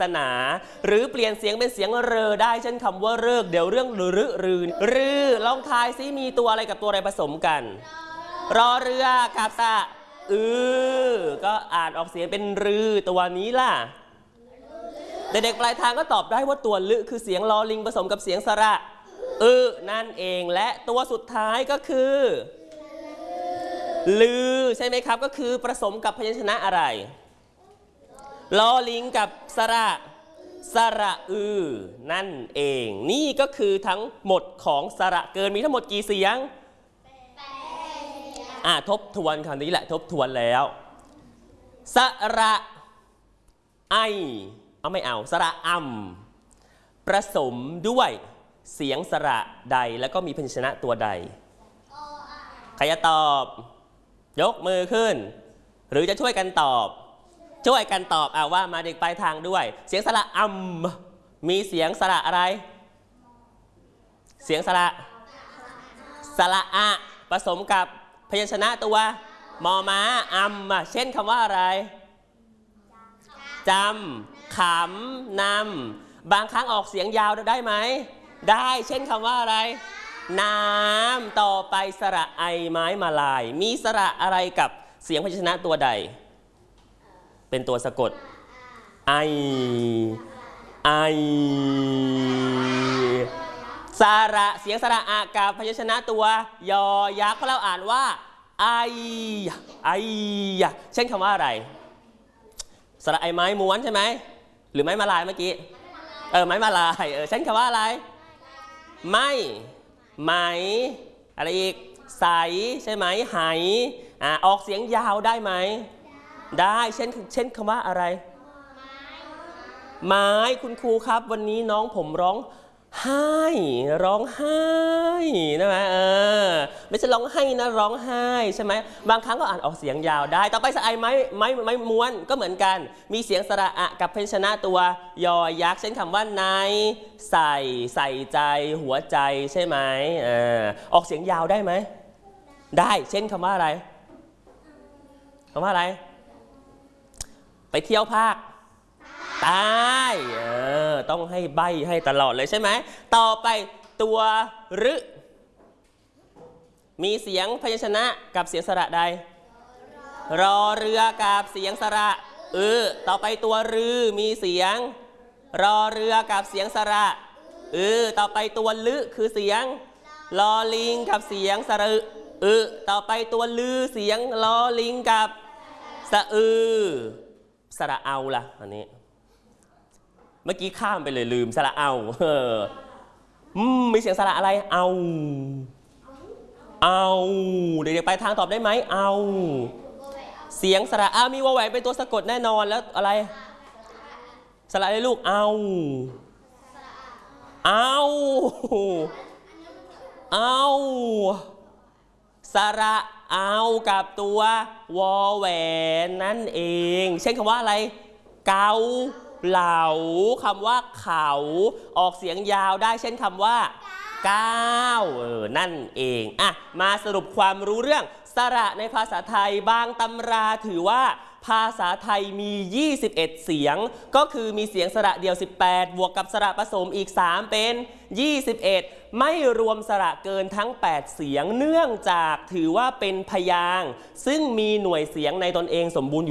ศนาหรือเปลี่ยนเสียงเป็นเสียงเรอได้เช่นคำว่าเลิกเดี๋ยวเรื่องรือลองทายซิมีตัวอะไรกับตัวอะไรผสมกันรอเรือกับสระก็อ่านออกเสียงเป็นรือตัวนี้ล่ะเด็กๆปลายทางก็ตอบได้ว่าตัวลึคือเสียงลอลิงผสมกับเสียงสระนั่นเองและตัวสุดท้ายก็คือลือใช่ไหมครับก็คือผสมกับพยัญชนะอะไรลอลิงกับสระนั่นเองนี่ก็คือทั้งหมดของสระเกินมีทั้งหมดกี่เสียงทบทวนคำนี้แหละทบทวนแล้วสระไอไม่เอาสระผสมด้วยเสียงสระใดแล้วก็มีพยัญชนะตัวใดใครจะตอบยกมือขึ้นหรือจะช่วยกันตอบว่ามาเด็กปลายทางด้วยเสียงสระมีเสียงสระอะไรเสียงสระอะผสมกับพยัญชนะตัวมอม้าเช่นคำว่าอะไรจำขำนำบางครั้งออกเสียงยาวได้ไหมได้เช่นคำว่าอะไรน้ำต่อไปสระไอไม้มาลายมีสระอะไรกับเสียงพยัญชนะตัวใดเป็นตัวสะกดไอสระเสียงสระอะกับพยัญชนะตัวยอยักษ์เพราะเราอ่านว่าไอเช่นคำว่าอะไรสระไอไม้ม้วนใช่ไหมหรือไม้มาลายเมื่อกี้ไม้มาลายเช่นคำว่าอะไรไม่ไหมอะไรอีกใสใช่ไหมไหออกเสียงยาวได้ไหมได้เช่นคำว่าอะไรไม้คุณครูครับวันนี้น้องผมร้องไห้นะไหมไม่ใช่ร้องไห้นะร้องไห้ใช่ไหมบางครั้งก็อ่านออกเสียงยาวได้ต่อไปสระไอไม้ม้วนก็เหมือนกันมีเสียงสระอะกับพยัญชนะตัวยอยักษ์เช่นคำว่าในใส่ใจหัวใจใช่ไหมออกเสียงยาวได้ไหมได้เช่นคำว่าอะไรไปเที่ยวภาคใต้ต้องให้ใบ้ให้ตลอดเลยใช่ไหมต่อไปตัวรึมีเสียงพยัญชนะกับเสียงสระใดรอเรือกับเสียงสระต่อไปตัวรือมีเสียงรอเรือกับเสียงสระต่อไปตัวลึคือเสียงลอลิงกับเสียงสระต่อไปตัวลือเสียงลอลิงกับสระเอาล่ะอันนี้เมื่อกี้ข้ามไปเลยลืมสระเอามีเสียงสระอะไรเอาเด็กๆไปทางตอบได้ไหมเอาเสียงสระมีวอแหวนเป็นตัวสะกดแน่นอนแล้วอะไรสระอะไรลูกเอาสระเอากับตัววอแหวนนั่นเองเช่นคำว่าอะไรเกาเหลาคำว่าเขาออกเสียงยาวได้เช่นคำว่าก้าวนั่นเองมาสรุปความรู้เรื่องสระในภาษาไทยบางตำราถือว่าภาษาไทยมี21เสียงก็คือมีเสียงสระเดี่ยว18บวกกับสระผสมอีก3เป็น21ไม่รวมสระเกินทั้ง8เสียงเนื่องจากถือว่าเป็นพยางค์ซึ่งมีหน่วยเสียงในตนเองสมบูรณ์